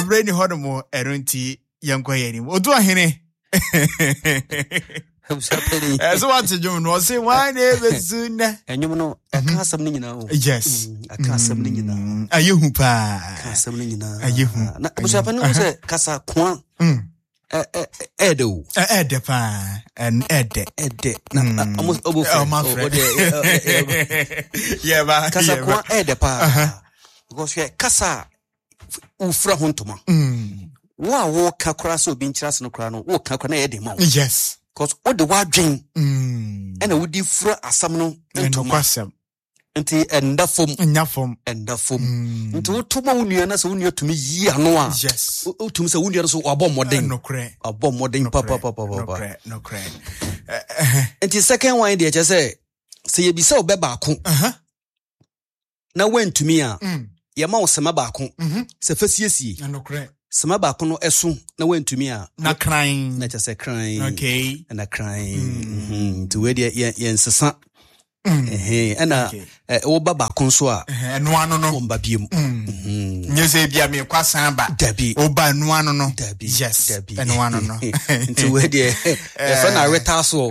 brain hodomo erunti yanko yeni odu ahene so what to do no say why never soon and you know I can't something now yes I can't something now ayehu pa can't something now ayehu na bushapa no say kasa kwa edo pa and ede na almost obo yeah ba kasa kwa ede pa because kasa ufra hontoma wo ka kra so bi nkyira no kra no wo ka kra na ede ma yes because what the wadwen ena wodi fura asam no ntoma nti endafom nti wotoma wunua na so wunua tumi yi ano a yes wotumi se wunua so wabɔ modern papa no cre nti second one dey say ye bi se obeba ako na wantumi a ye ma wo sema ba ako se fasiesie no cre sema ba ako no eso na wantumi a na crying na just crying okay na crying to we dey yen sesa ana wo baba kon so a no ano no mba biem nyese bia me kwasan ba dabi oba no ano no yes no ano no nti we dey fa na retaso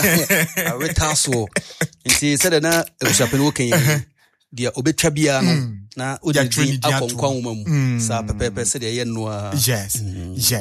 nti said na ebushapel wo kan dia obetwa bia no na odi akonkwa wo mamu sa pepepe said ye no yes